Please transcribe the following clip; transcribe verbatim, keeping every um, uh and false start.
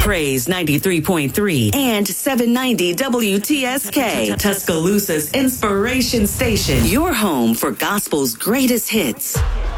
Praise ninety-three point three and seven ninety W T S K, Tuscaloosa's inspiration station. Your home for gospel's greatest hits.